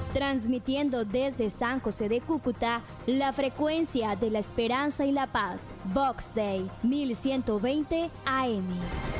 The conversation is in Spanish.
transmitiendo desde San José de Cúcuta la frecuencia de la esperanza y la paz. Vox Day 1120 AM.